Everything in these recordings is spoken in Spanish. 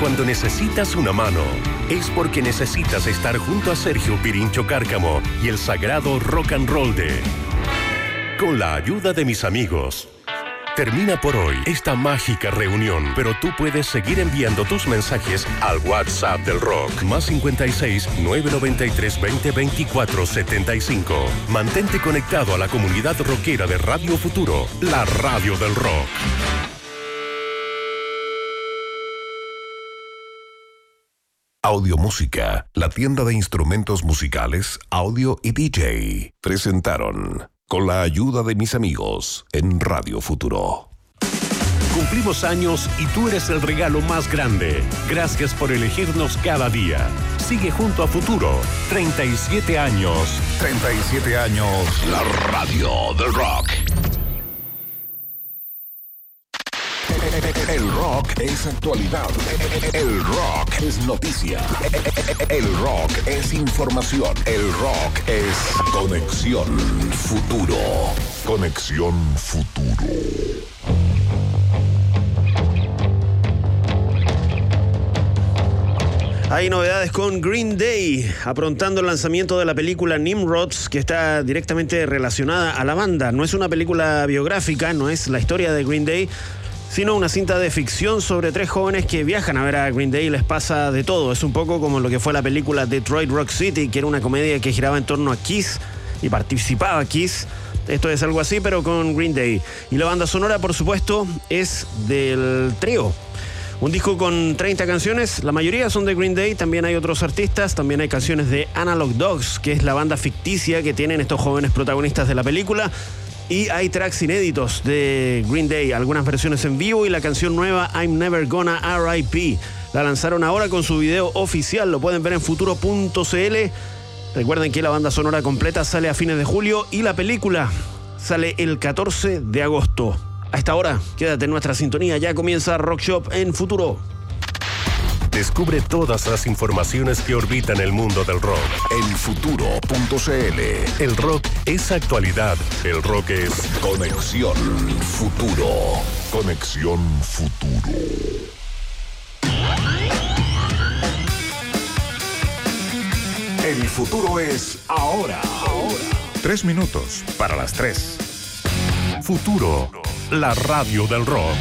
Cuando necesitas una mano, es porque necesitas estar junto a Sergio Pirincho Cárcamo y el sagrado rock and roll de Con la ayuda de mis amigos. Termina por hoy esta mágica reunión, pero tú puedes seguir enviando tus mensajes al WhatsApp del rock, más 56 993 20 24 75. Mantente conectado a la comunidad rockera de Radio Futuro, la radio del rock. Audio Música, la tienda de instrumentos musicales, audio y DJ, presentaron Con la ayuda de mis amigos en Radio Futuro. Cumplimos años y tú eres el regalo más grande. Gracias por elegirnos cada día. Sigue junto a Futuro. 37 años. 37 años. La radio del rock. El rock es actualidad. El rock es noticia. El rock es información. El rock es Conexión Futuro. Conexión Futuro. Hay novedades con Green Day, aprontando el lanzamiento de la película Nimrods, que está directamente relacionada a la banda. No es una película biográfica, no es la historia de Green Day, sino una cinta de ficción sobre 3 jóvenes que viajan a ver a Green Day y les pasa de todo. Es un poco como lo que fue la película Detroit Rock City, que era una comedia que giraba en torno a Kiss y participaba Kiss. Esto es algo así, pero con Green Day. Y la banda sonora, por supuesto, es del trío. Un disco con 30 canciones, la mayoría son de Green Day, también hay otros artistas, también hay canciones de Analog Dogs, que es la banda ficticia que tienen estos jóvenes protagonistas de la película. Y hay tracks inéditos de Green Day, algunas versiones en vivo y la canción nueva I'm Never Gonna R.I.P. La lanzaron ahora con su video oficial, lo pueden ver en futuro.cl. Recuerden que la banda sonora completa sale a fines de julio y la película sale el 14 de agosto. A esta hora, quédate en nuestra sintonía, ya comienza Rock Shop en Futuro. Descubre todas las informaciones que orbitan el mundo del rock en futuro.cl. El rock es actualidad, el rock es Conexión Futuro. Conexión Futuro. El futuro es ahora. 3 minutos para las 3. Futuro, la radio del rock.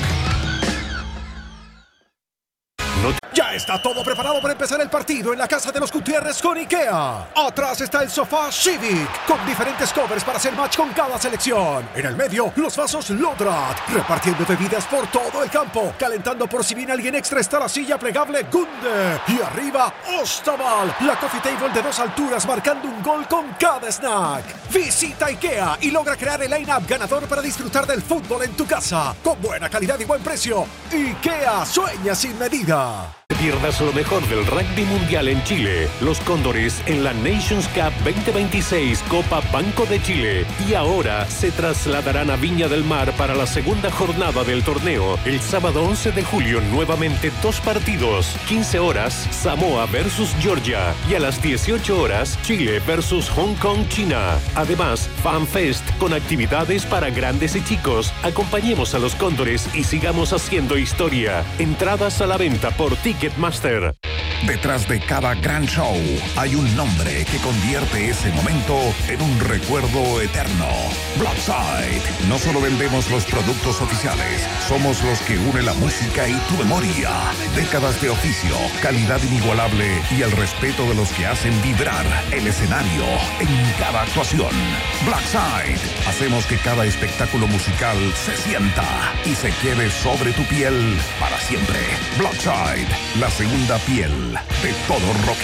Ya está todo preparado para empezar el partido en la casa de los Gutiérrez con IKEA. Atrás está el sofá Civic, con diferentes covers para hacer match con cada selección. En el medio, los vasos Lodrat, repartiendo bebidas por todo el campo. Calentando por si viene alguien extra está la silla plegable Gunde. Y arriba, Ostaval, la coffee table de 2 alturas marcando un gol con cada snack. Visita IKEA y logra crear el line-up ganador para disfrutar del fútbol en tu casa. Con buena calidad y buen precio. IKEA sueña sin medida. Pierdas lo mejor del rugby mundial en Chile. Los Cóndores en la Nations Cup 2026 Copa Banco de Chile. Y ahora se trasladarán a Viña del Mar para la segunda jornada del torneo. El sábado 11 de julio nuevamente 2 partidos. 15 horas Samoa versus Georgia. Y a las 18 horas Chile versus Hong Kong, China. Además, FanFest con actividades para grandes y chicos. Acompañemos a los Cóndores y sigamos haciendo historia. Entradas a la venta por Ticketmaster. Detrás de cada gran show hay un nombre que convierte ese momento en un recuerdo eterno. Blackside. No solo vendemos los productos oficiales, somos los que une la música y tu memoria. Décadas de oficio, calidad inigualable y el respeto de los que hacen vibrar el escenario en cada actuación. Blackside. Hacemos que cada espectáculo musical se sienta y se quede sobre tu piel para siempre. Blackside, la segunda piel de todo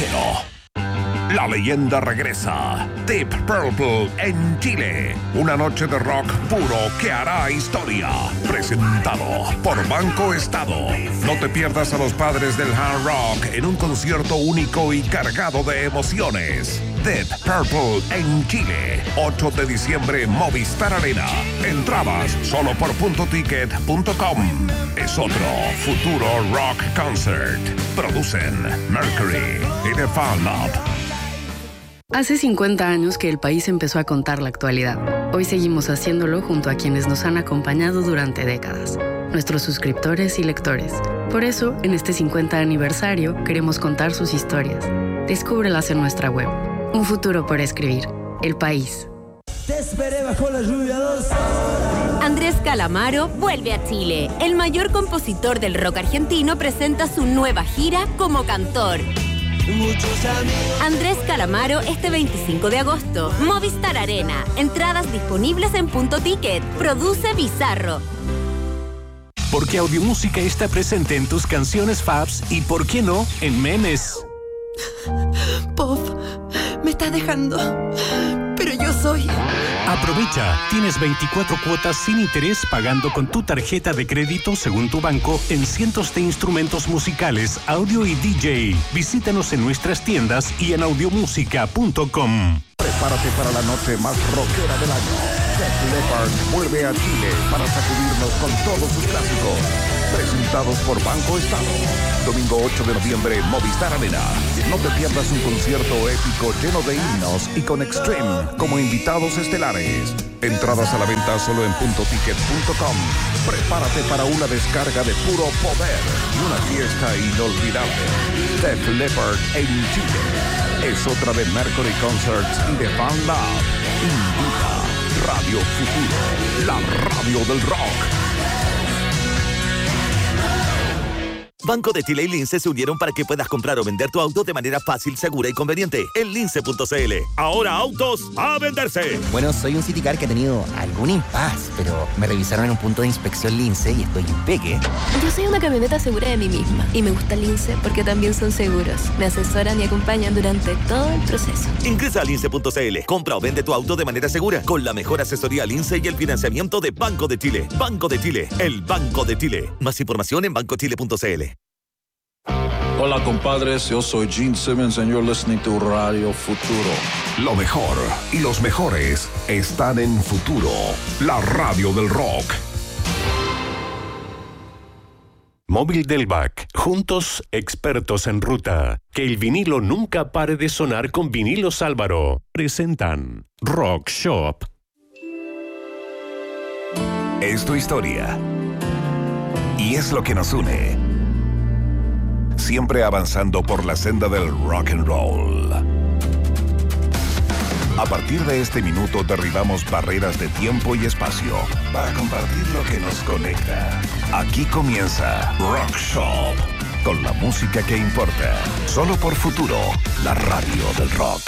rockero. La leyenda regresa. Deep Purple en Chile. Una noche de rock puro que hará historia. Presentado por Banco Estado. No te pierdas a los padres del hard rock en un concierto único y cargado de emociones. Deep Purple en Chile. 8 de diciembre, Movistar Arena. Entradas solo por .ticket.com. Es otro Futuro Rock Concert. Producen Mercury y The Fan Lab. Hace 50 años que el país empezó a contar la actualidad. Hoy seguimos haciéndolo junto a quienes nos han acompañado durante décadas. Nuestros suscriptores y lectores. Por eso, en este 50 aniversario, queremos contar sus historias. Descúbrelas en nuestra web. Un futuro por escribir. El País. Te esperé bajo la lluvia 2 horas. Andrés Calamaro vuelve a Chile. El mayor compositor del rock argentino presenta su nueva gira como cantor. Andrés Calamaro este 25 de agosto. Movistar Arena. Entradas disponibles en Punto Ticket. Produce Bizarro. Porque Audiomúsica está presente en tus canciones faves y, ¿por qué no?, en memes. Pop, me estás dejando, pero yo soy... Aprovecha, tienes 24 cuotas sin interés pagando con tu tarjeta de crédito según tu banco en cientos de instrumentos musicales, audio y DJ. Visítanos en nuestras tiendas y en audiomusica.com. Prepárate para la noche más rockera del año. Def Leppard vuelve a Chile para sacudirnos con todos sus clásicos. Presentados por Banco Estado. Domingo 8 de noviembre, Movistar Arena. No te pierdas un concierto épico lleno de himnos y con Extreme como invitados estelares. Entradas a la venta solo en puntoticket.com. Prepárate para una descarga de puro poder y una fiesta inolvidable. Def Leppard en Chile. Es otra de Mercury Concerts y de Fan Lab. Invita Radio Futuro, la radio del rock. Banco de Chile y Lince se unieron para que puedas comprar o vender tu auto de manera fácil, segura y conveniente en lince.cl. Ahora autos a venderse. Bueno, soy un Citicar que ha tenido algún impasse, pero me revisaron en un punto de inspección Lince y estoy impeque. Yo soy una camioneta segura de mí misma y me gusta Lince porque también son seguros. Me asesoran y acompañan durante todo el proceso. Ingresa a lince.cl. Compra o vende tu auto de manera segura con la mejor asesoría Lince y el financiamiento de Banco de Chile. Banco de Chile, el Banco de Chile. Más información en bancochile.cl. Hola compadres, yo soy Gene Simmons and you're listening to Radio Futuro. Lo mejor y los mejores están en Futuro, la radio del rock. Móvil del Bac, juntos expertos en ruta. Que el vinilo nunca pare de sonar con Vinilos Álvaro. Presentan Rock Shop. Es tu historia y es lo que nos une. Siempre avanzando por la senda del rock and roll. A partir de este minuto derribamos barreras de tiempo y espacio para compartir lo que nos conecta. Aquí comienza Rock Shop, con la música que importa. Solo por Futuro, la radio del rock.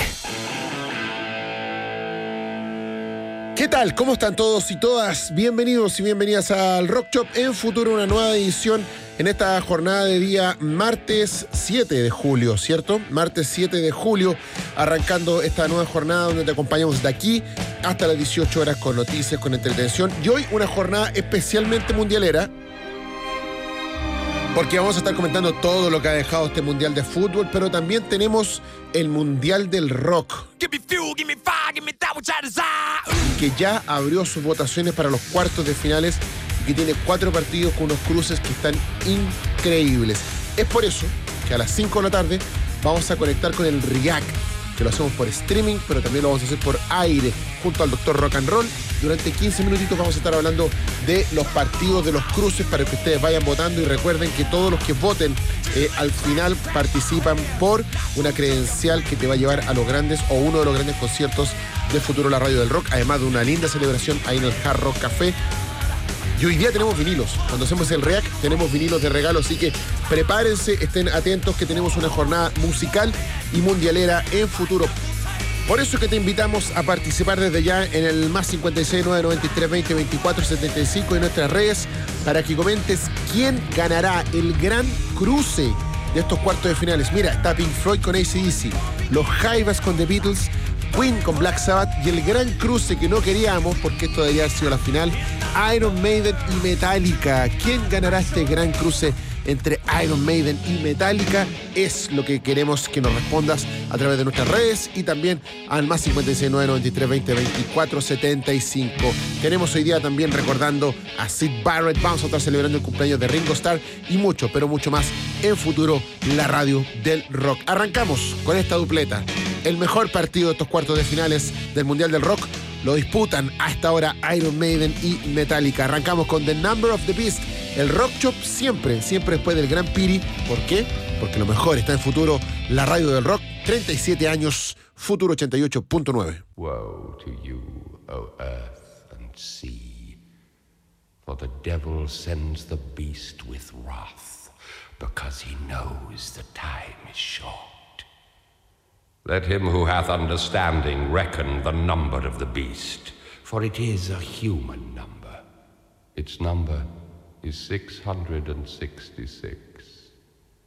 ¿Qué tal? ¿Cómo están todos y todas? Bienvenidos y bienvenidas al Rock Shop en Futuro, una nueva edición en esta jornada de día martes 7 de julio, ¿cierto? Martes 7 de julio, arrancando esta nueva jornada donde te acompañamos de aquí hasta las 18 horas con noticias, con entretención. Y hoy una jornada especialmente mundialera, porque vamos a estar comentando todo lo que ha dejado este Mundial de Fútbol, pero también tenemos el Mundial del Rock, que ya abrió sus votaciones para los cuartos de finales y que tiene 4 partidos con unos cruces que están increíbles. Es por eso que a las 5 de la tarde vamos a conectar con el RIAC, que lo hacemos por streaming, pero también lo vamos a hacer por aire, junto al Dr. Rock and Roll. Durante 15 minutitos vamos a estar hablando de los partidos, de los cruces, para que ustedes vayan votando. Y recuerden que todos los que voten al final participan por una credencial que te va a llevar a los grandes o uno de los grandes conciertos de Futuro, la radio del rock, además de una linda celebración ahí en el Hard Rock Café. Y hoy día tenemos vinilos. Cuando hacemos el REAC tenemos vinilos de regalo, así que prepárense, estén atentos que tenemos una jornada musical y mundialera en Futuro. Por eso que te invitamos a participar desde ya en el más 56 993 20 24 75 de nuestras redes para que comentes quién ganará el gran cruce de estos cuartos de finales. Mira, está Pink Floyd con AC/DC, los Jaivas con The Beatles, Queen con Black Sabbath y el gran cruce que no queríamos porque esto debería haber sido la final, Iron Maiden y Metallica. ¿Quién ganará este gran cruce entre Iron Maiden y Metallica? Es lo que queremos que nos respondas a través de nuestras redes y también al más 56 993 20 24 75. Tenemos hoy día también recordando a Syd Barrett, vamos a estar celebrando el cumpleaños de Ringo Starr y mucho, pero mucho más en Futuro, la radio del rock. Arrancamos con esta dupleta. El mejor partido de estos cuartos de finales del Mundial del Rock lo disputan a esta hora Iron Maiden y Metallica. Arrancamos con The Number of the Beast El Rock Shop siempre después del Gran Prix. ¿Por qué? Porque lo mejor está en Futuro, la radio del rock. 37 años, Futuro 88.9. Woe to you, O earth and sea, for the devil sends the beast with wrath, because he knows the time is short. Let him who hath understanding reckon the number of the beast, for it is a human number. Its number is 666.